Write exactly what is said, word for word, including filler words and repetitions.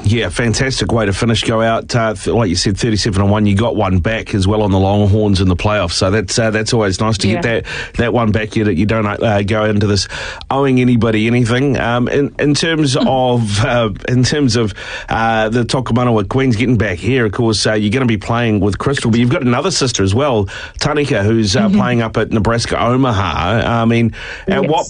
Yeah, fantastic way to finish. Go out, uh, th- like you said, thirty-seven and one. You got one back as well on the Longhorns in the playoffs, so that's uh, that's always nice to Yeah. get that that one back. You you don't uh, go into this owing anybody anything. Um, in in terms of uh, in terms of uh, the Tokomanawa Queens getting back here, of course, uh, you're going to be playing with Crystal, but you've got another sister as well, Tanika, who's uh, mm-hmm. playing up at Nebraska Omaha. I mean, at yes. what